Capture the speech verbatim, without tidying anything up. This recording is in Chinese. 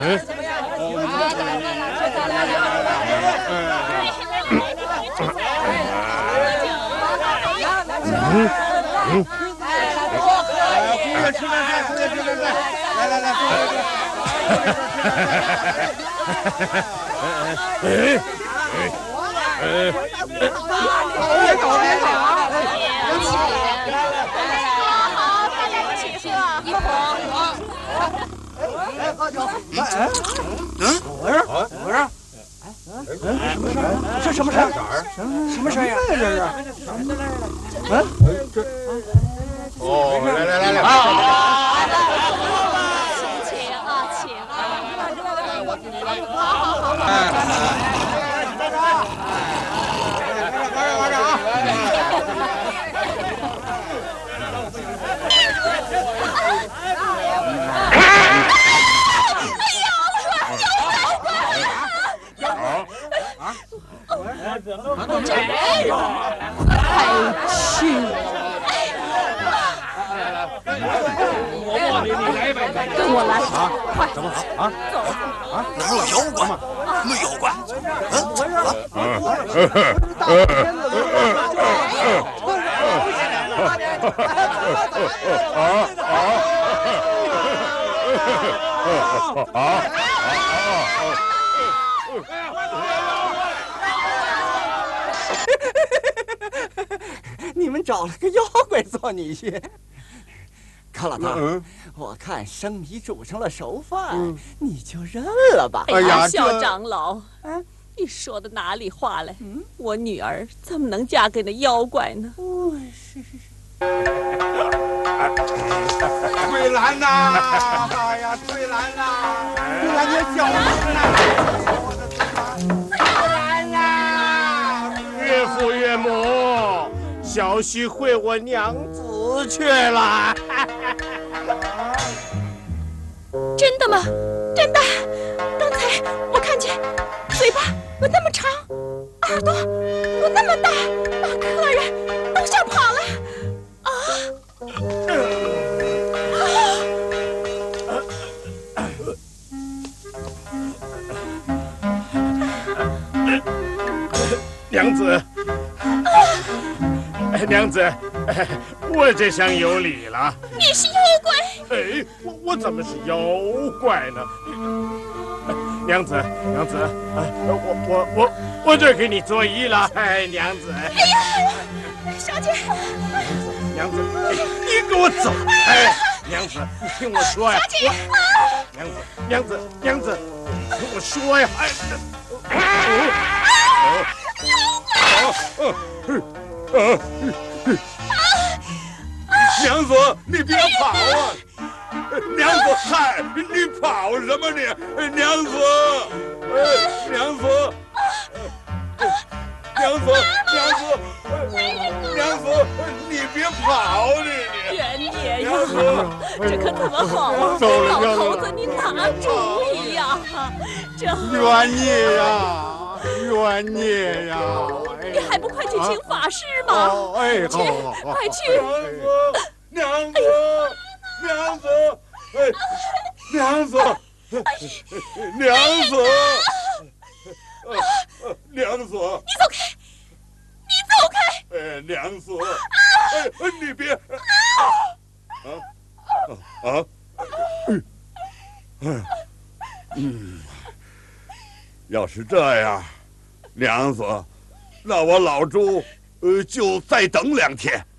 嗯。嗯嗯。服务员吃点菜，服务员吃点菜，来来来，服务员吃。哎哎哎！别搞别搞啊！ 好，大家一起喝，一壶。 来喝酒。 哎， 嗯，怎么回事？怎么回事？哎，这什么事儿？什么事儿呀？这是？嗯，这哦，来来来来， 请请啊，请啊！好好好。 玩着啊！ 太气了！跟我来啊！快，怎么好啊？走啊！ 哪有妖怪？没有妖怪。 你们找了个妖怪做女婿。高老头， 嗯、 我看生米煮成了熟饭，嗯、你就认了吧。 哎呀，肖长老，啊，你说的哪里话来？嗯，我女儿怎么能嫁给那妖怪呢？ 哦，是是是。 桂兰呐，哎呀，桂兰呐，桂兰你小心呐！桂兰呐，岳父岳母，小婿会我娘子去了。 真的吗？真的？刚才我看见嘴巴有那么长，耳朵有那么大，把客人都吓跑了。啊！ 娘子，娘子，我这厢有礼了。 你是妖怪？ 哎，我我怎么是妖怪呢？娘子，娘子，我我我我这给你作揖了，哎，娘子。 哎呀，小姐， 娘子，你给我走！哎，娘子，你听我说呀。 小姐， 娘子，娘子，娘子，你听我说呀。哎，娘子，你别跑啊！娘子，嗨，你跑什么你？娘子，娘子，娘子，娘子，娘子，你别跑你你！ 袁爷呀，这可怎么好啊？老头子，你拿主意呀！这袁爷呀！冤孽呀！ 你还不快去请法师吗？ 哎， 去，快去！ 娘子，娘子，娘子，娘子，娘子， 你走开！你走开！ 哎，娘子，哎，你别啊啊啊！嗯嗯。要是这样，娘子，那我老朱，呃，就再等两天。